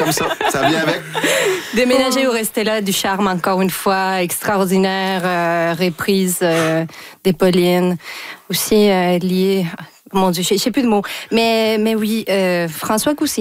comme ça. Ça vient avec. Déménager ou rester là, du charme encore une fois, extraordinaire, reprise des Paulines, aussi lié, mon Dieu, je sais plus de mots, mais oui, François Coussinet.